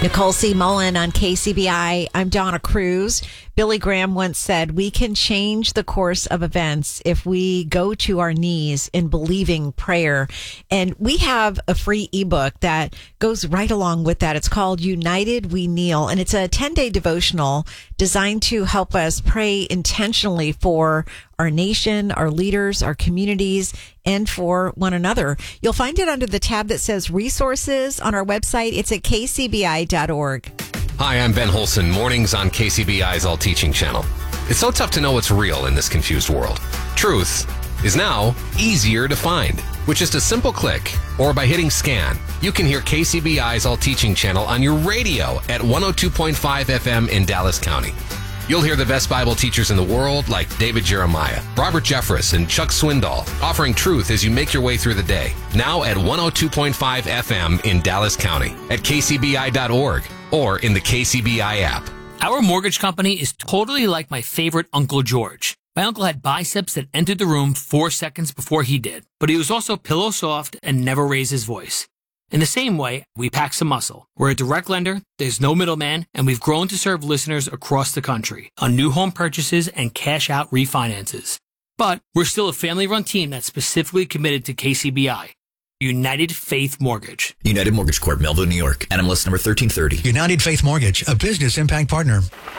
Nicole C. Mullen on KCBI. I'm Donna Cruz. Billy Graham once said, we can change the course of events if we go to our knees in believing prayer. And we have a free ebook that goes right along with that. It's called United We Kneel, and it's a 10-day devotional designed to help us pray intentionally for our nation, our leaders, our communities, and for one another. You'll find it under the tab that says resources on our website. It's at kcbi.org. Hi, I'm Ben Holson, mornings on KCBI's All Teaching channel. It's so tough to know what's real in this confused world. Truth is now easier to find. With just a simple click or by hitting scan, you can hear KCBI's All Teaching channel on your radio at 102.5 FM in Dallas County. You'll hear the best Bible teachers in the world like David Jeremiah, Robert Jeffress, and Chuck Swindoll offering truth as you make your way through the day. Now at 102.5 FM in Dallas County, at kcbi.org, or in the KCBI app. Our mortgage company is totally like my favorite Uncle George. My uncle had biceps that entered the room 4 seconds before he did, but he was also pillow soft and never raised his voice. In the same way, we pack some muscle. We're a direct lender, there's no middleman, and we've grown to serve listeners across the country on new home purchases and cash-out refinances. But we're still a family-run team that's specifically committed to KCBI. United Faith Mortgage. United Mortgage Corp, Melville, New York. NMLS number 1330. United Faith Mortgage, a business impact partner.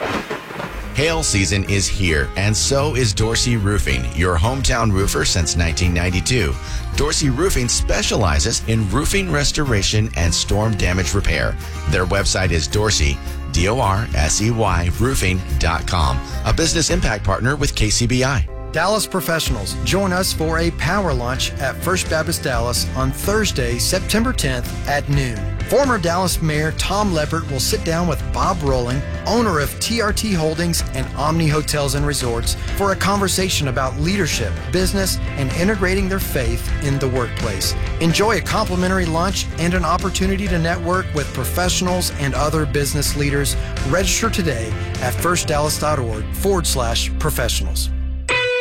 Hail season is here, and so is Dorsey Roofing, your hometown roofer since 1992. Dorsey Roofing specializes in roofing restoration and storm damage repair. Their website is Dorsey, D-O-R-S-E-Y, roofing.com, a business impact partner with KCBI. Dallas professionals, join us for a power lunch at First Baptist Dallas on Thursday, September 10th at noon. Former Dallas Mayor Tom Leppert will sit down with Bob Rowling, owner of TRT Holdings and Omni Hotels and Resorts, for a conversation about leadership, business, and integrating their faith in the workplace. Enjoy a complimentary lunch and an opportunity to network with professionals and other business leaders. Register today at firstdallas.org/professionals.